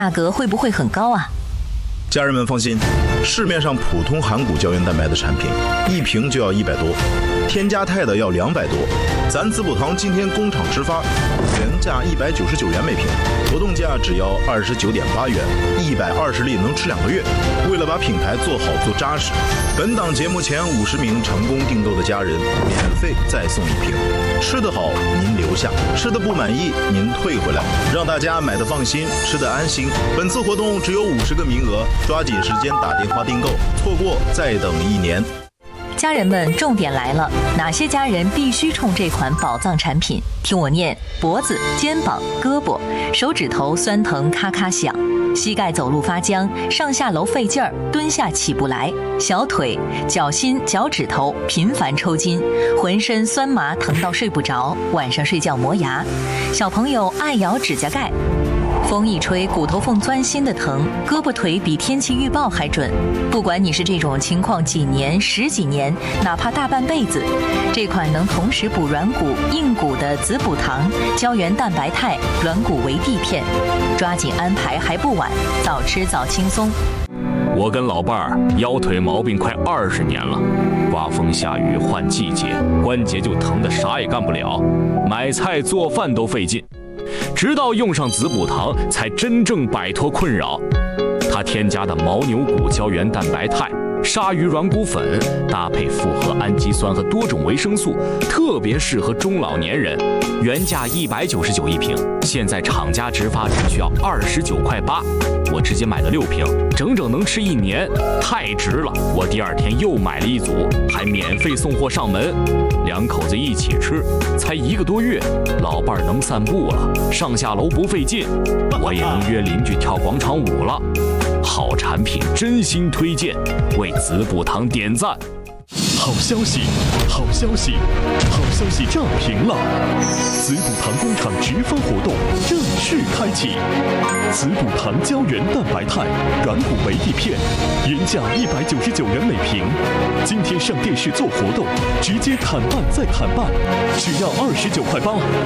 价格会不会很高啊？ 家人们放心，市面上普通含骨胶原蛋白的产品1瓶就要100多，添加肽的要200多。咱滋补堂今天工厂直发，原价199元每瓶，活动价只要29.8元，120粒能吃2个月。为了把品牌做好做扎实，本档节目前50名成功订购的家人免费再送1瓶。吃得好您留下，吃得不满意您退回来，让大家买得放心，吃得安心。本次活动只有50个名额，抓紧时间打电话订购，错过再等1年。 家人们，重点来了，哪些家人必须冲这款宝藏产品？听我念：脖子、肩膀、胳膊、手指头酸疼咔咔响，膝盖走路发僵，上下楼费劲儿，蹲下起不来，小腿、脚心、脚趾头频繁抽筋，浑身酸麻疼到睡不着，晚上睡觉磨牙，小朋友爱咬指甲盖。风一吹，骨头缝钻心的疼，胳膊腿比天气预报还准。不管你是这种情况几年、10几年，哪怕大半辈子，这款能同时补软骨、硬骨的滋补堂胶原蛋白肽软骨维 D 片，抓紧安排还不晚，早吃早轻松。 我跟老伴儿腰腿毛病快20年了，刮风下雨换季节，关节就疼得啥也干不了，买菜做饭都费劲。直到用上滋补堂，才真正摆脱困扰。它添加的牦牛骨胶原蛋白肽、鲨鱼软骨粉，搭配复合氨基酸和多种维生素，特别适合中老年人。原价199一瓶，现在厂家直发只需要29.8块，我直接买了6瓶，整整能吃1年，太值了！我第2天又买了1组，还免费送货上门，2口子一起吃，才1个多月，老伴儿能散步了，上下楼不费劲，我也能约邻居跳广场舞了。好产品真心推荐，为滋补堂点赞。 好消息，好消息，好消息炸屏了！滋补堂工厂直发活动正式开启，滋补堂胶原蛋白肽软骨维 D 片，原价199元每瓶，今天上电视做活动，直接砍半再砍半，只要29.8块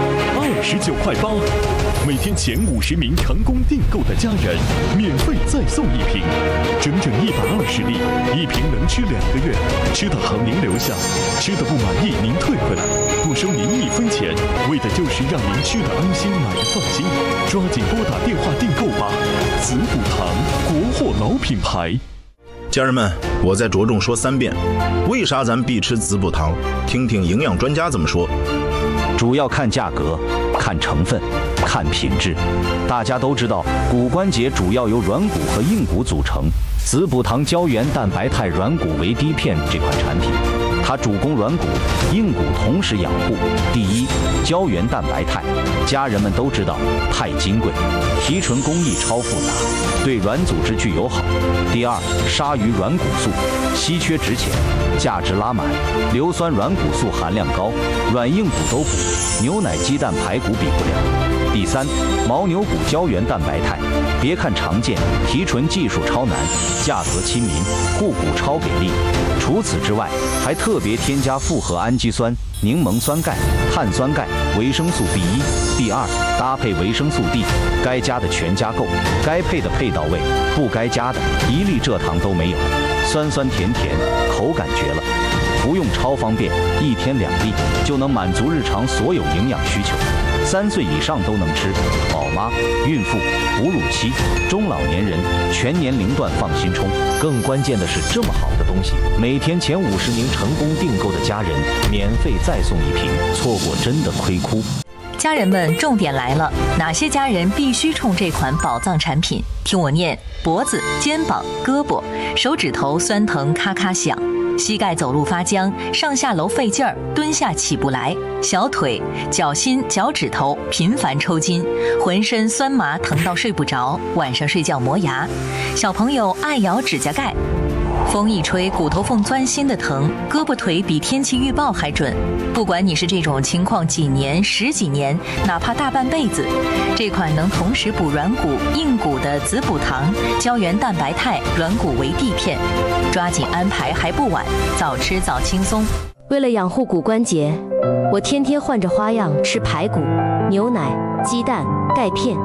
，29.8块，每天前50名成功订购的家人免费再送1瓶，整整120粒，1瓶能吃2个月，吃得好您留下，吃得不满意您退回来，不收您1分钱，为的就是让您吃得安心，买得放心。抓紧拨打电话订购吧，滋补堂国货老品牌。 家人们，我再着重说3遍，为啥咱必吃滋补堂？听听营养专家怎么说。 主要看价格，看成分，看品质。大家都知道，骨关节主要由软骨和硬骨组成。滋补堂胶原蛋白肽软骨维 D 片这款产品，它主攻软骨、硬骨同时养护。第一，胶原蛋白肽，家人们都知道太金贵，提纯工艺超复杂，对软组织具友好。第二，鲨鱼软骨素，稀缺值钱，价值拉满，硫酸软骨素含量高，软硬骨都补，牛奶、鸡蛋、排骨比不了。第三，牦牛骨胶原蛋白肽，别看常见，提纯技术超难，价格亲民，护骨超给力。除此之外，还特别添加复合氨基酸、柠檬酸钙、碳酸钙、维生素 B1、B2，搭配维生素 D， 该加的全加够，该配的配到位，不该加的1粒蔗糖都没有，酸酸甜甜，口感绝了。服用超方便，1天2粒就能满足日常所有营养需求。3岁以上都能吃，宝妈、孕妇、哺乳期、中老年人全年龄段放心冲。更关键的是，这么好的东西，每天前50名成功订购的家人免费再送1瓶，错过真的亏哭。 家人们，重点来了，哪些家人必须冲这款宝藏产品？听我念：脖子、肩膀、胳膊、手指头酸疼咔咔响，膝盖走路发僵，上下楼费劲儿，蹲下起不来，小腿、脚心、脚趾头频繁抽筋，浑身酸麻疼到睡不着，晚上睡觉磨牙，小朋友爱咬指甲盖。风一吹，骨头缝钻心的疼，胳膊腿比天气预报还准。不管你是这种情况几年、10几年，哪怕大半辈子，这款能同时补软骨、硬骨的滋补堂胶原蛋白肽软骨维 D 片，抓紧安排还不晚，早吃早轻松。 为了养护骨关节，我天天换着花样吃排骨、牛奶、鸡蛋、钙片。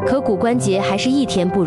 可骨关节还是一天不如。